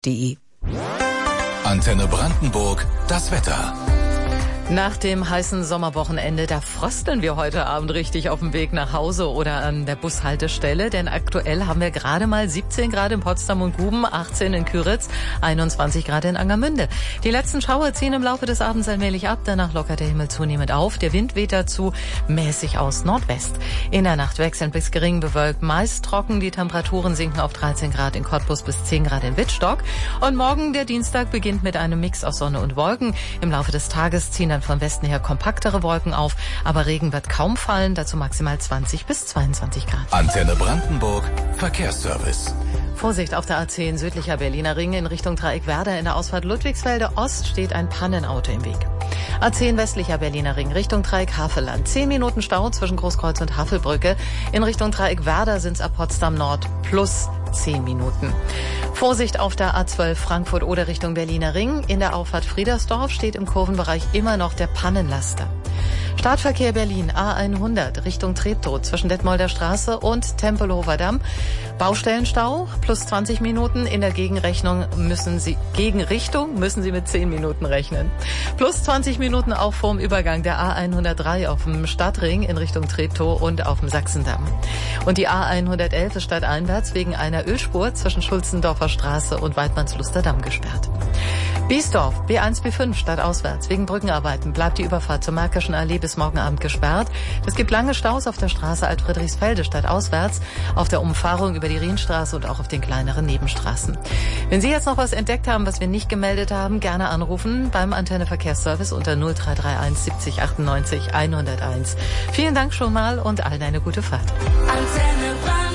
www.antennebrandenburg.de. Antenne Brandenburg, das Wetter. Nach dem heißen Sommerwochenende, da frösteln wir heute Abend richtig auf dem Weg nach Hause oder an der Bushaltestelle, denn aktuell haben wir gerade mal 17 Grad in Potsdam und Guben, 18 in Küritz, 21 Grad in Angermünde. Die letzten Schauer ziehen im Laufe des Abends allmählich ab, danach lockert der Himmel zunehmend auf, der Wind weht dazu mäßig aus Nordwest. In der Nacht wechselnd bis gering bewölkt, meist trocken, die Temperaturen sinken auf 13 Grad in Cottbus bis 10 Grad in Wittstock und morgen, der Dienstag, beginnt mit einem Mix aus Sonne und Wolken. Im Laufe des Tages ziehen dann von Westen her kompaktere Wolken auf, aber Regen wird kaum fallen, dazu maximal 20 bis 22 Grad. Antenne Brandenburg, Verkehrsservice. Vorsicht auf der A10 südlicher Berliner Ring in Richtung Dreieck Werder. In der Ausfahrt Ludwigsfelde Ost steht ein Pannenauto im Weg. A10 westlicher Berliner Ring Richtung Dreieck Havelland. 10 Minuten Stau zwischen Großkreuz und Havelbrücke. In Richtung Dreieck Werder sind es ab Potsdam Nord plus 10 Minuten. Vorsicht auf der A12 Frankfurt oder Richtung Berliner Ring. In der Auffahrt Friedersdorf steht im Kurvenbereich immer noch der Pannenlaster. Startverkehr Berlin A100 Richtung Treptow zwischen Detmolder Straße und Tempelhofer Damm. Baustellenstau plus 20 Minuten. In der Gegenrichtung müssen Sie mit 10 Minuten rechnen. Plus 20 Minuten auch vorm Übergang der A103 auf dem Stadtring in Richtung Treptow und auf dem Sachsendamm. Und die A111 ist stadteinwärts wegen einer Ölspur zwischen Schulzendorfer Straße und Weidmannsluster Damm gesperrt. Biesdorf, B1, B5 stadtauswärts. Wegen Brückenarbeiten bleibt die Überfahrt zur Märkischen Allee bis morgen Abend gesperrt. Es gibt lange Staus auf der Straße Alt-Friedrichsfelde stadtauswärts, auf der Umfahrung über die Rienstraße und auch auf den kleineren Nebenstraßen. Wenn Sie jetzt noch was entdeckt haben, was wir nicht gemeldet haben, gerne anrufen beim Antenne Verkehrsservice unter 0331 70 98 101. Vielen Dank schon mal und allen eine gute Fahrt. Antenne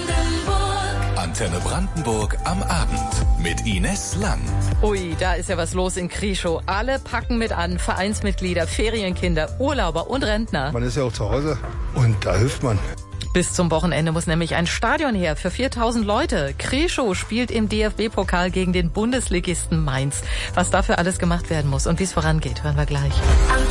Brandenburg am Abend mit Ines Lang. Ui, da ist ja was los in Krieschow. Alle packen mit an, Vereinsmitglieder, Ferienkinder, Urlauber und Rentner. Man ist ja auch zu Hause und da hilft man. Bis zum Wochenende muss nämlich ein Stadion her für 4.000 Leute. Krieschow spielt im DFB-Pokal gegen den Bundesligisten Mainz. Was dafür alles gemacht werden muss und wie es vorangeht, hören wir gleich.